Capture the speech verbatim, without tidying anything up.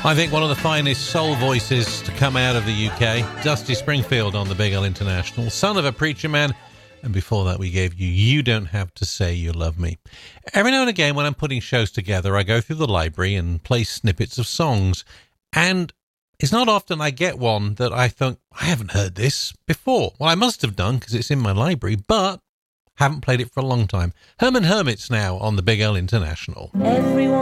I think one of the finest soul voices to come out of the U K, Dusty Springfield on the Big L International, son of a preacher man, and before that we gave you You Don't Have to Say You Love Me. Every now and again when I'm putting shows together, I go through the library and play snippets of songs, and it's not often I get one that I think, I haven't heard this before. Well, I must have done because it's in my library, but haven't played it for a long time. Herman Hermits now on the Big L International. Everyone